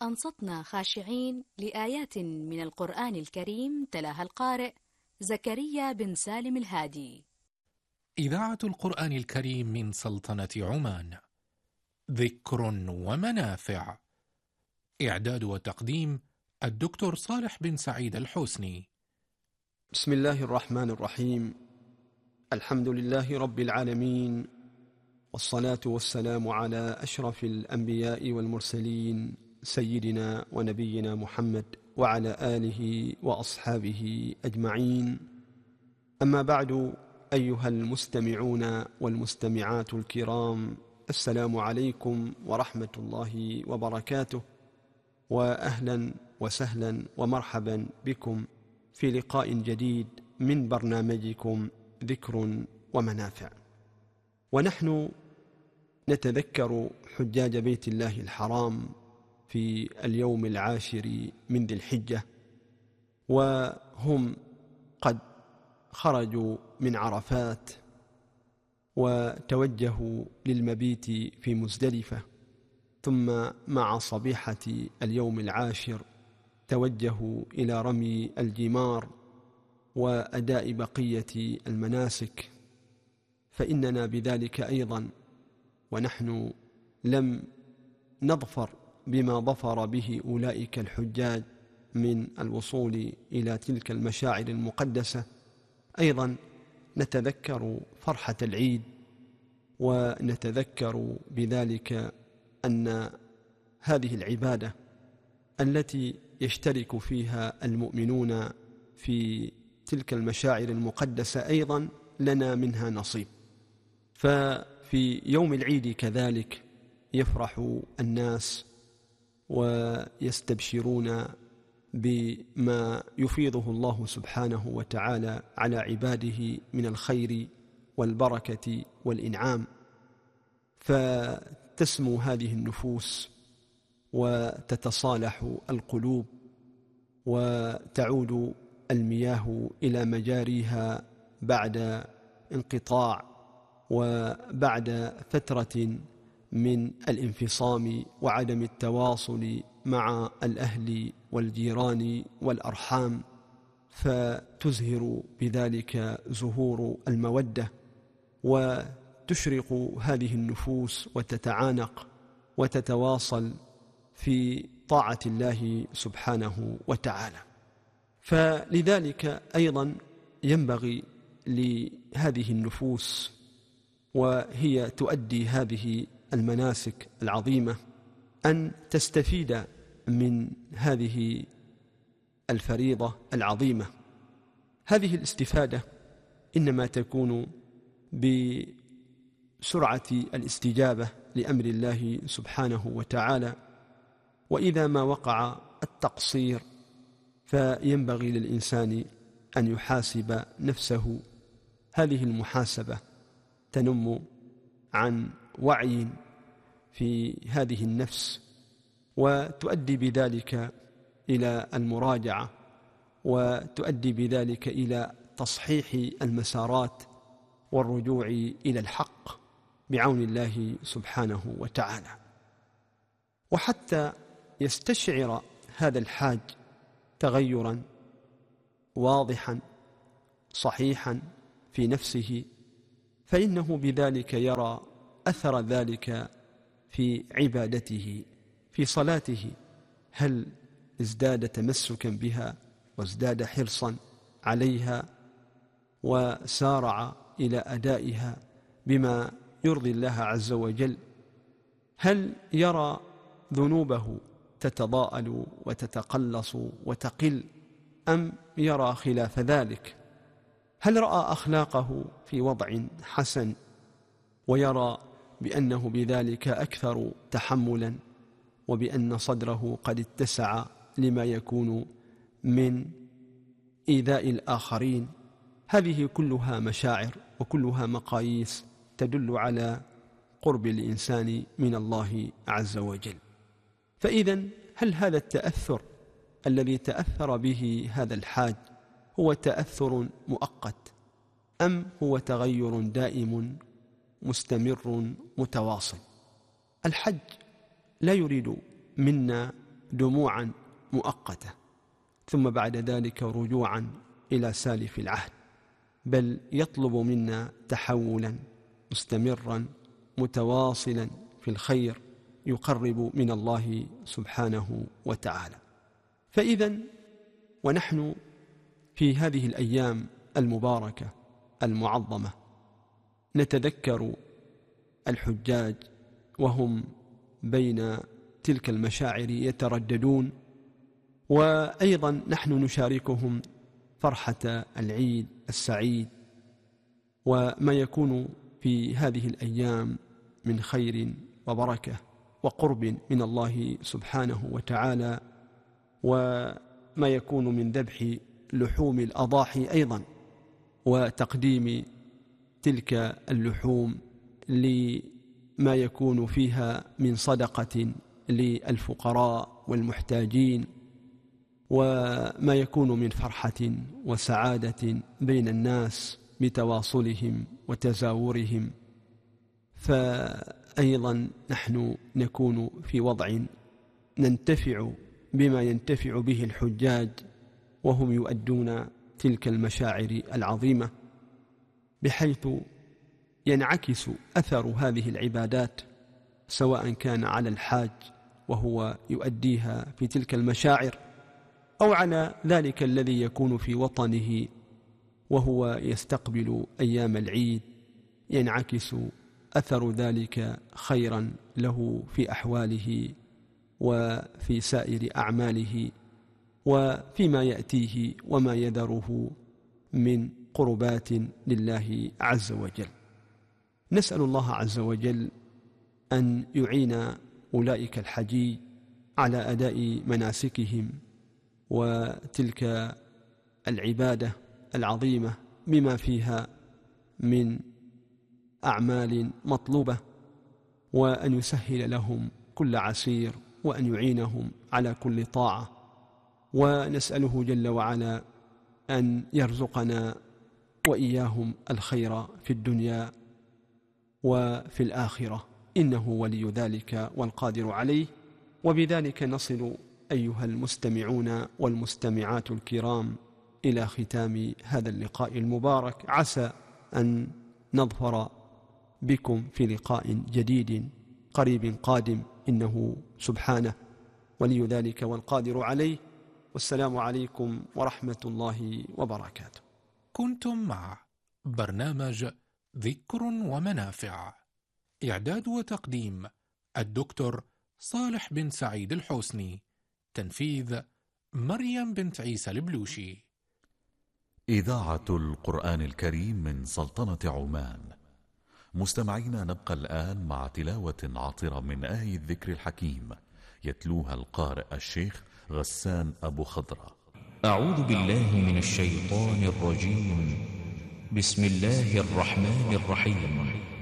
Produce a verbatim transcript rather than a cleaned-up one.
أنصتنا خاشعين لآيات من القرآن الكريم تلاها القارئ زكريا بن سالم الهادي. إذاعة القرآن الكريم من سلطنة عمان. ذكر ومنافع. إعداد وتقديم الدكتور صالح بن سعيد الحسني. بسم الله الرحمن الرحيم. الحمد لله رب العالمين، والصلاة والسلام على أشرف الأنبياء والمرسلين سيدنا ونبينا محمد وعلى آله وأصحابه أجمعين. أما بعد، أيها المستمعون والمستمعات الكرام، السلام عليكم ورحمة الله وبركاته، وأهلا وسهلا ومرحبا بكم في لقاء جديد من برنامجكم ذكر ومنافع. ونحن نتذكر حجاج بيت الله الحرام في اليوم العاشر من ذي الحجة، وهم قد خرجوا من عرفات وتوجهوا للمبيت في مزدلفة، ثم مع صبيحة اليوم العاشر توجهوا إلى رمي الجمار وأداء بقية المناسك. فإننا بذلك أيضا ونحن لم نظفر بما ظفر به أولئك الحجاج من الوصول إلى تلك المشاعر المقدسة، أيضا نتذكر فرحة العيد، ونتذكر بذلك أن هذه العبادة التي يشترك فيها المؤمنون في تلك المشاعر المقدسة أيضا لنا منها نصيب. ففي يوم العيد كذلك يفرح الناس ويستبشرون بما يفيضه الله سبحانه وتعالى على عباده من الخير والبركة والإنعام، فتسمو هذه النفوس وتتصالح القلوب وتعود المياه إلى مجاريها بعد انقطاع وبعد فترة من الانفصام وعدم التواصل مع الأهل والجيران والأرحام، فتزهر بذلك زهور المودة، وتشرق هذه النفوس وتتعانق وتتواصل في طاعة الله سبحانه وتعالى. فلذلك أيضا ينبغي لهذه النفوس وهي تؤدي هذه المناسك العظيمة أن تستفيد من هذه الفريضة العظيمة. هذه الاستفادة إنما تكون بسرعة الاستجابة لأمر الله سبحانه وتعالى، وإذا ما وقع التقصير فينبغي للإنسان أن يحاسب نفسه. هذه المحاسبة تنم عن وعي في هذه النفس، وتؤدي بذلك إلى المراجعة، وتؤدي بذلك إلى تصحيح المسارات والرجوع إلى الحق بعون الله سبحانه وتعالى. وحتى يستشعر هذا الحاج تغيرا واضحا صحيحا في نفسه، فإنه بذلك يرى أثر ذلك في عبادته، في صلاته، هل ازداد تمسكا بها وازداد حرصا عليها وسارع إلى أدائها بما يرضي الله عز وجل؟ هل يرى ذنوبه تتضاءل وتتقلص وتقل، أم يرى خلاف ذلك؟ هل رأى أخلاقه في وضع حسن ويرى بأنه بذلك أكثر تحملا، وبأن صدره قد اتسع لما يكون من إيذاء الآخرين؟ هذه كلها مشاعر وكلها مقاييس تدل على قرب الإنسان من الله عز وجل. فإذا هل هذا التأثر الذي تأثر به هذا الحاج هو تأثر مؤقت، أم هو تغير دائم مستمر متواصل؟ الحج لا يريد منا دموعا مؤقتة ثم بعد ذلك رجوعا إلى سالف العهد، بل يطلب منا تحولا مستمرا متواصلا في الخير يقرب من الله سبحانه وتعالى. فإذا ونحن في هذه الأيام المباركة المعظمة نتذكر الحجاج وهم بين تلك المشاعر يترددون، وأيضا نحن نشاركهم فرحة العيد السعيد وما يكون في هذه الأيام من خير وبركة وقرب من الله سبحانه وتعالى، وما يكون من ذبح لحوم الأضاحي أيضا وتقديم تلك اللحوم لما يكون فيها من صدقة للفقراء والمحتاجين، وما يكون من فرحة وسعادة بين الناس بتواصلهم وتزاورهم. فأيضا نحن نكون في وضع ننتفع بما ينتفع به الحجاج وهم يؤدون تلك المشاعر العظيمة، بحيث ينعكس أثر هذه العبادات سواء كان على الحاج وهو يؤديها في تلك المشاعر أو على ذلك الذي يكون في وطنه وهو يستقبل أيام العيد، ينعكس أثر ذلك خيرا له في أحواله وفي سائر أعماله وفيما يأتيه وما يذره من قربات لله عز وجل. نسأل الله عز وجل أن يعين أولئك الحجيج على أداء مناسكهم وتلك العبادة العظيمة بما فيها من أعمال مطلوبة، وأن يسهل لهم كل عسير وأن يعينهم على كل طاعة. ونسأله جل وعلا أن يرزقنا وإياهم الخير في الدنيا وفي الآخرة، إنه ولي ذلك والقادر عليه. وبذلك نصل أيها المستمعون والمستمعات الكرام إلى ختام هذا اللقاء المبارك، عسى أن نظفر بكم في لقاء جديد قريب قادم، إنه سبحانه ولي ذلك والقادر عليه. والسلام عليكم ورحمة الله وبركاته. كنتم مع برنامج ذكر ومنافع، إعداد وتقديم الدكتور صالح بن سعيد الحوسني، تنفيذ مريم بنت عيسى البلوشي. إذاعة القرآن الكريم من سلطنة عمان. مستمعينا، نبقى الآن مع تلاوة عطرة من آية الذكر الحكيم يتلوها القارئ الشيخ غسان أبو خضرة. أعوذ بالله من الشيطان الرجيم. بسم الله الرحمن الرحيم.